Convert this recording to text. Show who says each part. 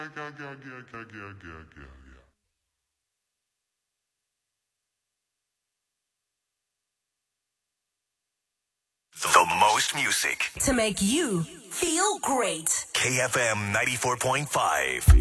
Speaker 1: The most music
Speaker 2: to make you feel great.
Speaker 1: KFM 94.5.